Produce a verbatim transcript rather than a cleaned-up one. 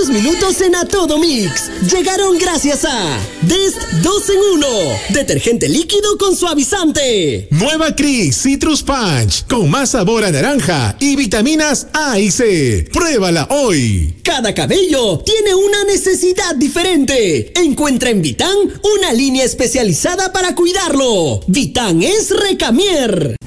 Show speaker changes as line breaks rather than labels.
Buenos minutos en A Todo Mix. Llegaron gracias a Dest dos en uno. Detergente líquido con suavizante.
Nueva Cris Citrus Punch con más sabor a naranja y vitaminas A y C. Pruébala hoy.
Cada cabello tiene una necesidad diferente. Encuentra en Vitan una línea especializada para cuidarlo. Vitan es Recamier.